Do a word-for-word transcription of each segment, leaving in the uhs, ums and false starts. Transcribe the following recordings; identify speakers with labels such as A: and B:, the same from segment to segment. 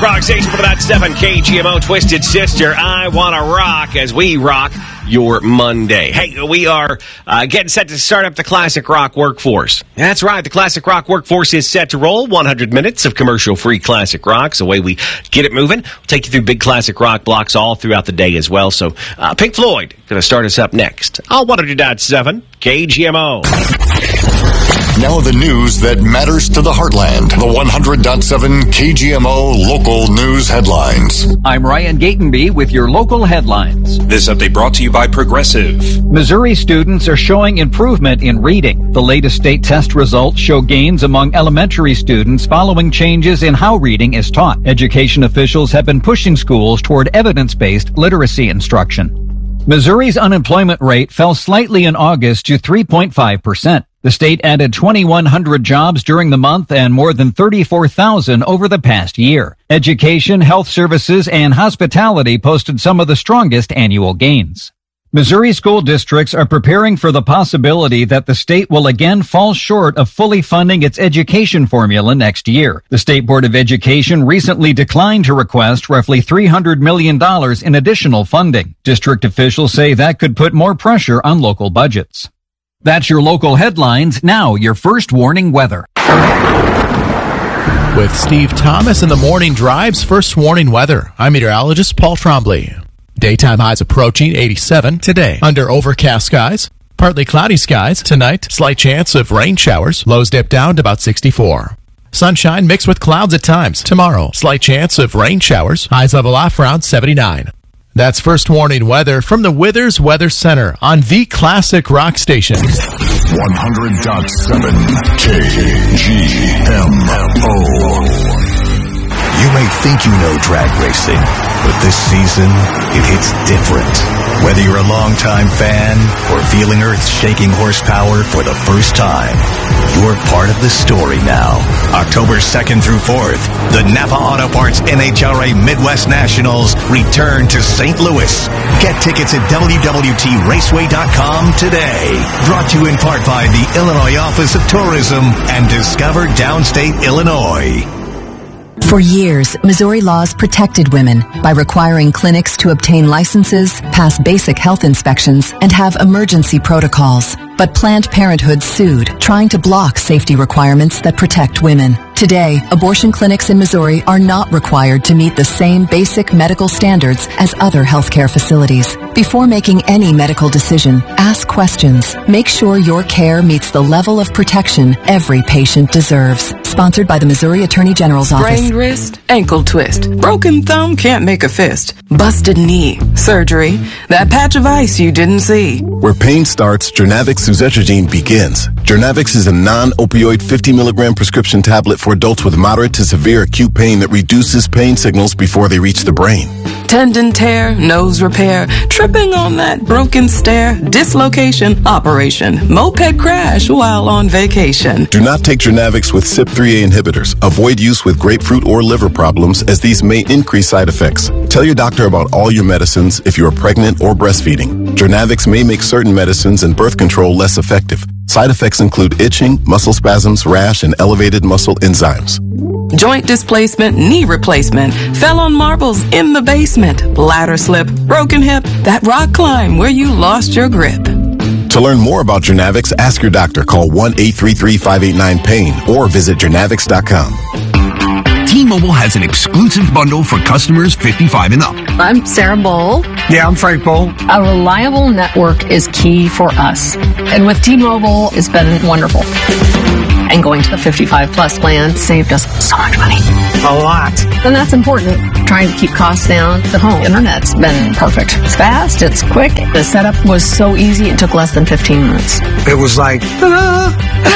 A: rock station for that seven K G M O Twisted Sister. I want to rock as we rock your Monday. Hey, we are uh, getting set to start up the Classic Rock Workforce. That's right. The Classic Rock Workforce is set to roll. one hundred minutes of commercial-free classic rock. It's the way we get it moving. We'll take you through big classic rock blocks all throughout the day as well. So uh, Pink Floyd going to start us up next on one hundred point seven K G M O.
B: Now the news that matters to the heartland. The one hundred point seven K G M O local news headlines.
C: I'm Ryan Gatenby with your local headlines.
D: This update brought to you by Progressive.
C: Missouri students are showing improvement in reading. The latest state test results show gains among elementary students following changes in how reading is taught. Education officials have been pushing schools toward evidence-based literacy instruction. Missouri's unemployment rate fell slightly in August to three point five percent. The state added twenty-one hundred jobs during the month and more than thirty-four thousand over the past year. Education, health services, and hospitality posted some of the strongest annual gains. Missouri school districts are preparing for the possibility that the state will again fall short of fully funding its education formula next year. The State Board of Education recently declined to request roughly three hundred million dollars in additional funding. District officials say that could put more pressure on local budgets. That's your local headlines. Now, your first warning weather.
E: With Steve Thomas in the morning drives, first warning weather. I'm meteorologist Paul Trombley. Daytime highs approaching eighty-seven today. Under overcast skies, partly cloudy skies tonight. Slight chance of rain showers. Lows dip down to about sixty-four. Sunshine mixed with clouds at times. Tomorrow, slight chance of rain showers. Highs level off around seventy-nine. That's first warning weather from the Withers Weather Center on the Classic Rock Station.
B: one hundred point seven K G M O. You may think you know drag racing, but this season, it hits different. Whether you're a longtime fan or feeling Earth's shaking horsepower for the first time, you're part of the story now. October second through fourth, the Napa Auto Parts N H R A Midwest Nationals return to Saint Louis. Get tickets at W W T raceway dot com today. Brought to you in part by the Illinois Office of Tourism and Discover Downstate Illinois.
F: For years, Missouri laws protected women by requiring clinics to obtain licenses, pass basic health inspections, and have emergency protocols. But Planned Parenthood sued, trying to block safety requirements that protect women. Today, abortion clinics in Missouri are not required to meet the same basic medical standards as other healthcare facilities. Before making any medical decision, ask questions. Make sure your care meets the level of protection every patient deserves. Sponsored by the Missouri Attorney General's Office.
G: Sprained wrist, ankle twist, broken thumb, can't make a fist, busted knee, surgery, that patch of ice you didn't see.
H: Where pain starts, Jernavix Suzetrigine begins. Jernavix is a non-opioid fifty milligram prescription tablet for adults with moderate to severe acute pain that reduces pain signals before they reach the brain.
G: Tendon tear, nose repair, tripping on that broken stair, dislocation, operation, moped crash while on vacation.
H: Do not take Jernavix with C Y P three A inhibitors. Avoid use with grapefruit or liver problems, as these may increase side effects. Tell your doctor about all your medicines if you are pregnant or breastfeeding. Jernavix may make certain medicines and birth control less effective. Side effects include itching, muscle spasms, rash, and elevated muscle enzymes.
G: Joint displacement, knee replacement, fell on marbles in the basement, bladder slip, broken hip, that rock climb where you lost your grip.
H: To learn more about Jernavix, ask your doctor. Call one eight three three, five eight nine, pain or visit Jernavix dot com.
I: T-Mobile has an exclusive bundle for customers fifty-five and up.
J: I'm Sarah Bowl.
K: Yeah, I'm Frank Bowl.
J: A reliable network is key for us. And with T-Mobile, it's been wonderful. And going to the fifty-five plus plan saved us so much money.
K: A lot.
J: And that's important. Trying to keep costs down. The home internet's been perfect. It's fast, it's quick. The setup was so easy, it took less than fifteen minutes.
K: It was like, ta-da!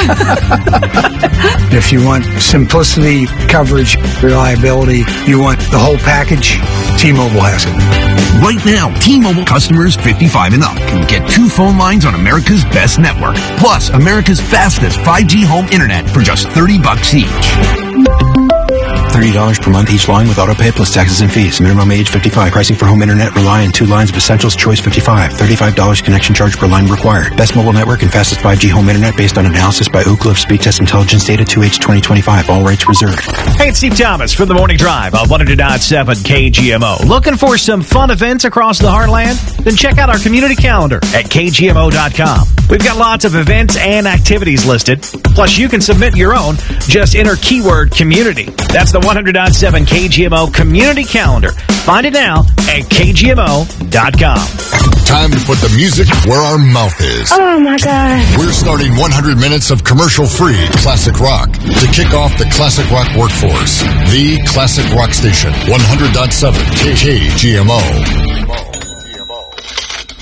K: If you want simplicity, coverage, reliability, you want the whole package, T-Mobile has it.
I: Right now, T-Mobile customers fifty-five and up can get two phone lines on America's best network, plus America's fastest five G home internet for just thirty bucks each.
L: thirty dollars per month each line with auto pay plus taxes and fees. Minimum age fifty-five. Pricing for home internet rely on two lines of Essentials Choice fifty-five. thirty-five dollars connection charge per line required. Best mobile network and fastest five G home internet based on analysis by Ookla of Speed Test Intelligence Data two H twenty twenty-five. All rights reserved.
M: Hey, it's Steve Thomas from the Morning Drive on one hundred point seven K G M O. Looking for some fun events across the heartland? Then check out our community calendar at K G M O dot com. We've got lots of events and activities listed. Plus, you can submit your own. Just enter keyword community. That's the one hundred point seven K G M O community calendar. Find it now at K G M O dot com.
B: Time to put the music where our mouth is.
N: Oh, my God.
B: We're starting one hundred minutes of commercial-free classic rock to kick off the classic rock workforce. The Classic Rock Station, one hundred point seven K G M O.